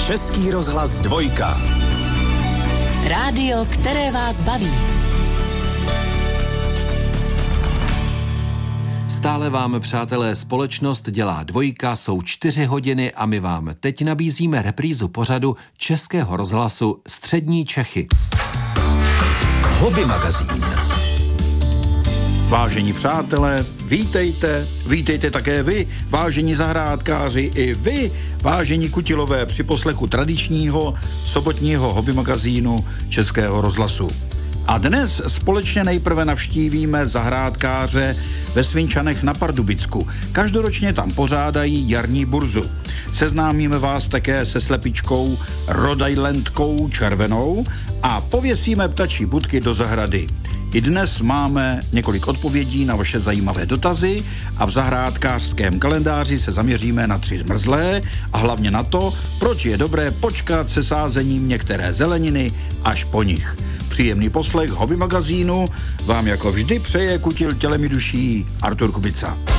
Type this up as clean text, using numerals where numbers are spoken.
Český rozhlas 2. Rádio, které vás baví. Stále vám, přátelé, společnost dělá 2, jsou 4 hodiny a my vám teď nabízíme reprízu pořadu Českého rozhlasu Střední Čechy. Hobby magazín. Vážení přátelé, vítejte také vy, vážení zahrádkáři, i vy, vážení kutilové, při poslechu tradičního sobotního hobby magazínu Českého rozhlasu. A dnes společně nejprve navštívíme zahrádkáře ve Svinčanech na Pardubicku. Každoročně tam pořádají jarní burzu. Seznámíme vás také se slepičkou Rhode-Islandkou červenou a pověsíme ptačí budky do zahrady. I dnes máme několik odpovědí na vaše zajímavé dotazy a v zahrádkářském kalendáři se zaměříme na 3 zmrzlé a hlavně na to, proč je dobré počkat se sázením některé zeleniny až po nich. Příjemný poslech hobby magazínu vám jako vždy přeje kutil tělem i duší Artur Kubica.